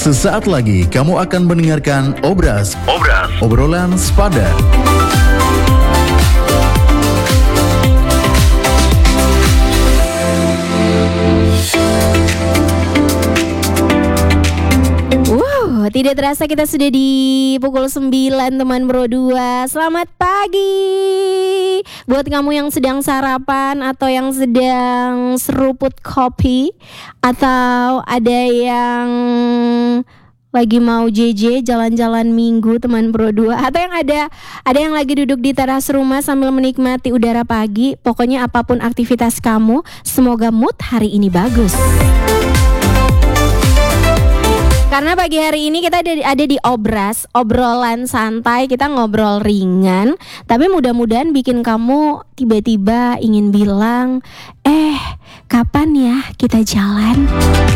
Sesaat lagi kamu akan mendengarkan Obras Obrolan Sepadan. Tidak terasa kita sudah di pukul 9 teman Bro 2. Selamat pagi buat kamu yang sedang sarapan atau yang sedang seruput kopi, atau ada yang lagi mau JJ jalan-jalan minggu teman Bro 2, atau yang ada yang lagi duduk di teras rumah sambil menikmati udara pagi. Pokoknya apapun aktivitas kamu, semoga mood hari ini bagus. Karena pagi hari ini kita ada di Obras, obrolan santai, kita ngobrol ringan, tapi mudah-mudahan bikin kamu tiba-tiba ingin bilang, kapan ya kita jalan?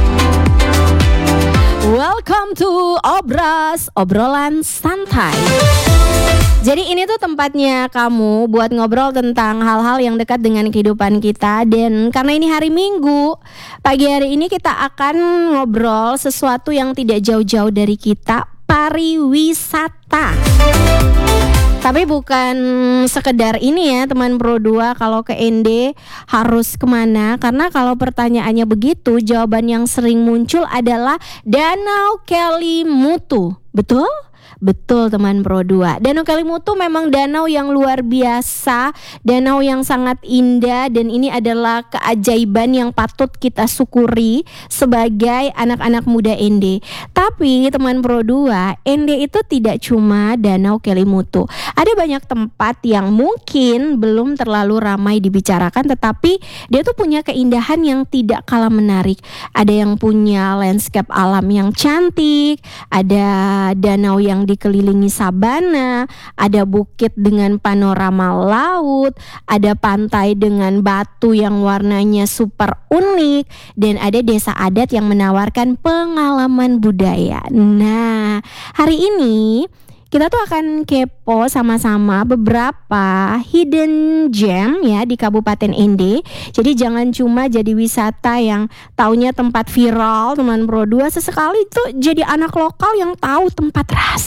Welcome to Obras, obrolan santai. Jadi ini tuh tempatnya kamu buat ngobrol tentang hal-hal yang dekat dengan kehidupan kita. Dan karena ini hari Minggu, pagi hari ini kita akan ngobrol sesuatu yang tidak jauh-jauh dari kita, pariwisata. Tapi bukan sekedar ini ya teman Pro 2, kalau ke ND harus kemana? Karena kalau pertanyaannya begitu, jawaban yang sering muncul adalah Danau Kelimutu. Betul? Betul teman Pro 2. Danau Kelimutu memang danau yang luar biasa, danau yang sangat indah, dan ini adalah keajaiban yang patut kita syukuri sebagai anak-anak muda ND. Tapi teman Pro 2, ND itu tidak cuma Danau Kelimutu. Ada banyak tempat yang mungkin belum terlalu ramai dibicarakan, tetapi dia tuh punya keindahan yang tidak kalah menarik. Ada yang punya landscape alam yang cantik, ada danau yang dikelilingi sabana, ada bukit dengan panorama laut, ada pantai dengan batu yang warnanya super unik, dan ada desa adat yang menawarkan pengalaman budaya. Nah, hari ini kita tuh akan kepo sama-sama beberapa hidden gem ya di Kabupaten ND. Jadi jangan cuma jadi wisata yang taunya tempat viral teman Pro 2, sesekali tuh jadi anak lokal yang tahu tempat rahasia.